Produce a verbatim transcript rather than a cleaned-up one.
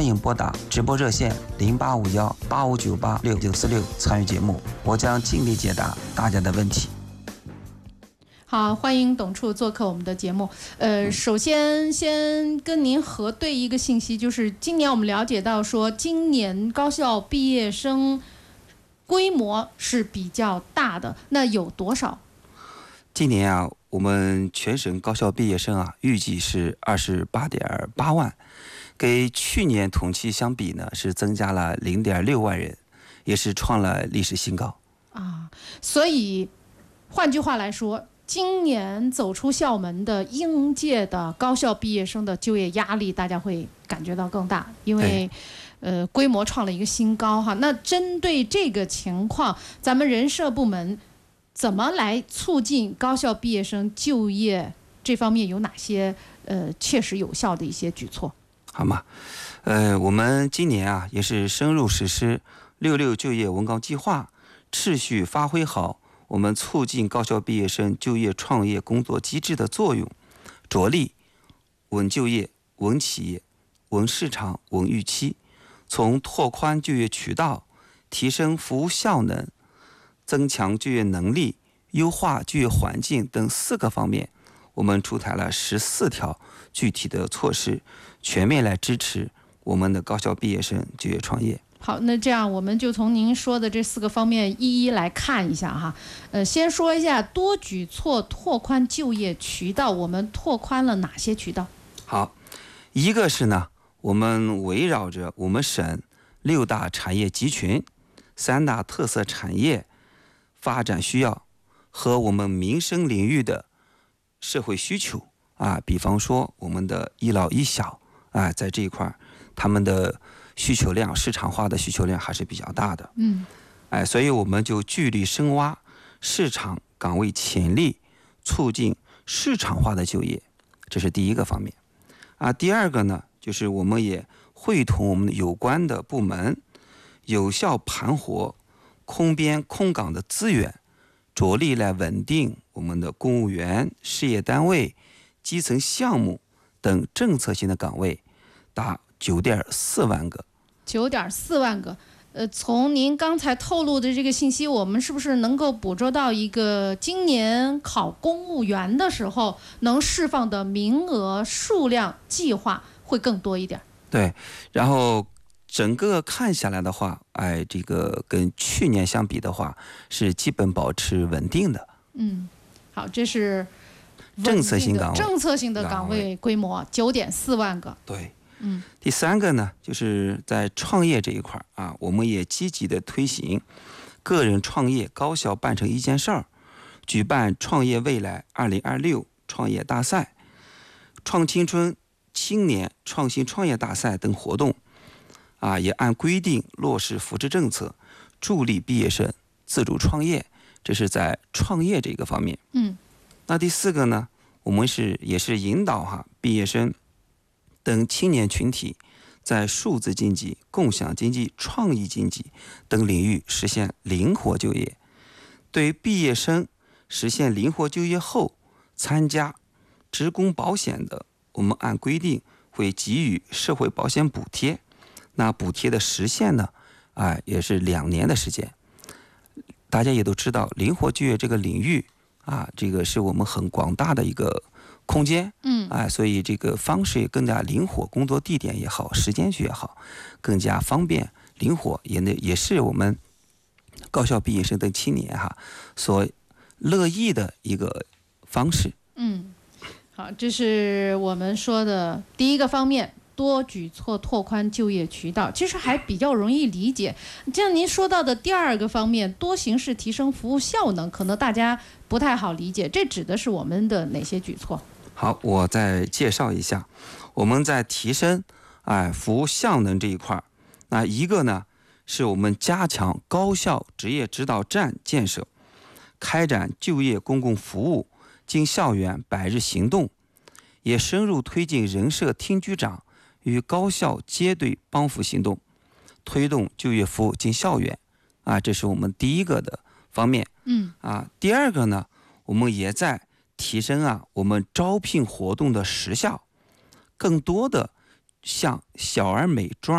迎拨打直播热线零八五幺八五九八六九四六参与节目，我将尽力解答大家的问题。 好，欢迎董处做客我们的节目。呃，首先先跟您核对一个信息，就是今年我们了解到说，今年高校毕业生规模是比较大的，那有多少？ 今年啊，我们全省高校毕业生啊，预计是二十八点八万，跟去年同期相比呢，是增加了零点六万人，也是创了历史新高啊。所以，换句话来说，今年走出校门的应届的高校毕业生的就业压力，大家会感觉到更大，因为，呃，规模创了一个新高哈。那针对这个情况，咱们人社部门怎么来促进高校毕业生就业？这方面有哪些呃切实有效的一些举措？ 好吗？呃，我们今年啊也是深入实施六六就业文稿计划，持续发挥好我们促进高校毕业生就业创业工作机制的作用，着力稳就业、稳企业、稳市场、稳预期，从拓宽就业渠道、提升服务效能、增强就业能力、优化就业环境等四个方面，我们出台了十四条具体的措施，全面来支持我们的高校毕业生就业创业。 好，那这样我们就从您说的这四个方面一一来看一下哈。呃，先说一下多举措拓宽就业渠道，我们拓宽了哪些渠道？ 好，一个是呢，我们围绕着我们省六大产业集群、三大特色产业发展需要和我们民生领域的社会需求啊，比方说我们的一老一小啊，在这一块他们的需求量、市场化的需求量还是比较大的。 嗯， 哎，所以我们就聚力深挖市场岗位潜力，促进市场化的就业，这是第一个方面。啊，第二个呢，就是我们也会同我们有关的部门，有效盘活空编空岗的资源，着力来稳定我们的公务员、事业单位、基层项目等政策性的岗位，达九点四万个。 九点四万个。呃，从您刚才透露的这个信息，我们是不是能够捕捉到一个今年考公务员的时候能释放的名额数量计划会更多一点？ 对，然后整个看下来的话，哎，这个跟去年相比的话，是基本保持稳定的。 嗯，好，这是政策性岗位， 政策性的岗位规模九点四万个。 对。 嗯， 第三个呢，就是在创业这一块啊，我们也积极的推行个人创业高效办成一件事儿，举办创业未来二零二六创业大赛、创青春青年创新创业大赛等活动，啊，也按规定落实扶持政策，助力毕业生自主创业，这是在创业这个方面。 嗯， 那第四个呢，我们是也是引导哈毕业生等青年群体在数字经济、共享经济、创意经济等领域实现灵活就业。对于毕业生实现灵活就业后参加职工保险的，我们按规定会给予社会保险补贴。那补贴的时限呢，哎，也是两年的时间。大家也都知道，灵活就业这个领域啊，这个是我们很广大的一个空间， 嗯， 哎，所以这个方式也更加灵活，工作地点也好，时间区也好，更加方便灵活，也呢也是我们高校毕业生等青年哈所乐意的一个方式。 嗯，好，这是我们说的第一个方面，多举措拓宽就业渠道，其实还比较容易理解。像您说到的第二个方面，多形式提升服务效能，可能大家不太好理解，这指的是我们的哪些举措？ 好，我再介绍一下，我们在提升哎服务效能这一块，那一个呢是我们加强高校职业指导站建设，开展就业公共服务进校园百日行动，也深入推进人社厅局长与高校接队帮扶行动，推动就业服务进校园啊，这是我们第一个的方面。 嗯啊，第二个呢，我们也在提升啊我们招聘活动的时效，更多的向小而美、专